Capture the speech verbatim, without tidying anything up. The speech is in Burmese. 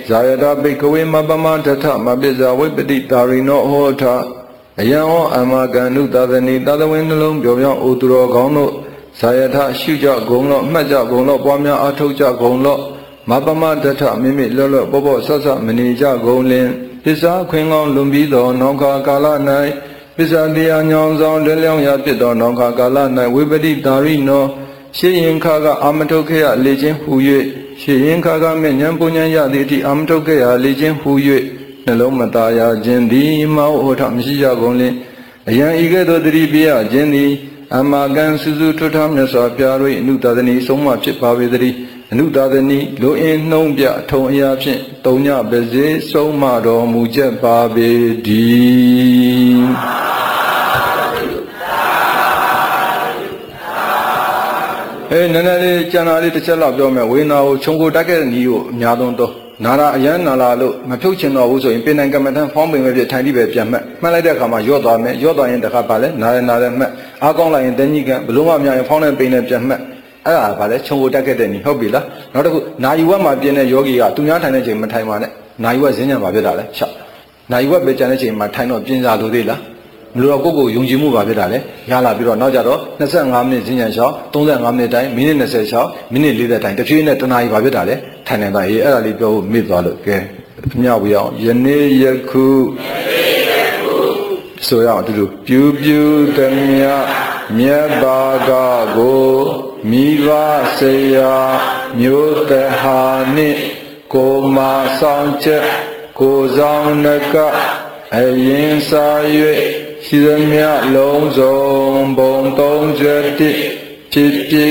ဇာယတာဘိကဝေမပမတထမပိဇာဝိပတိတာရိနောဟောထအယံဟောအမကန္နုသာသနိသာသဝင်နှလုံးပြောပြောင်းအိုသူတော်ကောင်းတို့ဇာယထရှုကြဂုံလော့မှတ်ကြဂုံလော့ပွားများအားထုတ်ကြဂုံလော့မပမတထမိမိလောလောပောပောဆဆမနေကြဂုံလင်ပစ္စာခွင်ကောင်းလွန်ပြီးသောနောင်ခါကာလ၌ပစ္စာတရားညောင်းဆောင်လွယ်လျောင်းရာဖြစ်သောနောင်ခါကာလ၌ဝိပတိတာရိနောရှေးရင်ခါကအာမထုတ်ခဲ့ရလေခြင်းဟူ၍ရှေးရင်ခါကမြဉ္ပူဉ္ရရသည်အထိအာမထုတ်ခဲ့ရလေခြင်းဟူ၍နှလုံးမသားရခြင်းသည်မဟုတ်ဟောထမရှိကြကုန်လင်အယံဤကဲ့သို့တတိပြရခြင်းသည်အမကံစုစုထွတ်ထားမြတ်စွာဘုရား၏အနုသာသနီဆုံးမဖြစ်ပါပေသတည်းအနုသာသနီလိုအင်းနှုံးပြထုံအရာဖြင့်တုံညပါစေဆုံးမတော်မူချက်ပါပေတည်းအဲနည်းနည်းလေးကျန်တာလေးတစ်ချက်လောက်ပြောမယ်ဝေနာကိုခြုံကိုတက်ခဲ့တဲ့နီးကိုအများဆုံးတော့နာရာအယံနာလာလို့မဖြုတ်ချင်တော့ဘူးဆိုရင်ပင်နိုင်ကမ္မထံဖောင်းပင်ပဲဖြစ်ထိုင်တိပဲပြန်မှတ်မှတ်လိုက်တဲ့အခါမှာရော့သွားမယ်ရော့သွားရင်တခါပါလဲနာရနာရမှတ်အားကောင်းလိုက်ရင်တဏှိကဘလို့မှမရရင်ဖောင်းတဲ့ပင်နဲ့ပြန်မှတ်အဲ့ဒါပါလဲခြုံကိုတက်ခဲ့တဲ့နီးဟုတ်ပြီလားနောက်တစ်ခုနာယီဝက်မှာပြင်းတဲ့ယောဂီကသူများထိုင်တဲ့ချိန်မထိုင်ပါနဲ့နာယီဝက်ဈဉ္ဉံမှာဖြစ်တာလဲရှောက်နာယီဝက်ပဲကြံတဲ့ချိန်မှာထိုင်တော့ပြင်းစားလို့သေးလားမလို့တော့ကိုယ့်ကိုယုံကြည်မှုပါဖြစ်တာလေရလာပြီးတော့နောက်ကြတော့နှစ်ဆယ့်ငါးမိနစ်ဈဉ္ဉံလျှောက်သုံးဆယ့်ငါးမိနစ်တိုင်းမိနစ်နှစ်ဆယ်လျှောက်မိနစ်လေးဆယ်တိုင်းတစ်ဖြည်းနဲ့တနာရီပါဖြစ်တာလေထိုင်နေတာရေးအဲ့ဒါလေးပြောဖို့မေ့သွားလို့ကဲအမြောက်ပြအောင်ယနေ့ယခုဆိုရအောင်အတူတူပြူပြူတမြမြတ်ဘာကကိုမိဘဆေယမျိုးတဟာနှင့်ကိုမာဆောင်ချက်ကိုဆောင်နကအရင်စာ၍ရှိသမျှလုံးစုံဘုံသုံးချက်ဖြစ်ဖြစ်